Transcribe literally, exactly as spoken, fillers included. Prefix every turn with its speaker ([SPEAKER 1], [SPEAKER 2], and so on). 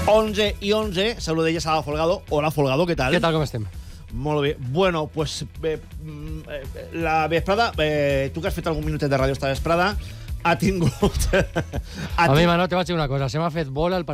[SPEAKER 1] onze i onze, saludelles a la Folgado. Hola, Folgado, què tal?
[SPEAKER 2] Què tal, com estem?
[SPEAKER 1] Molt bé. Bueno, pues eh, eh, la vesprada, eh, tu que has fet algun minutet de ràdio esta vesprada, ha tingut...
[SPEAKER 2] ha a mi, Manol, te vaig dir una cosa. Se m'ha fet bola el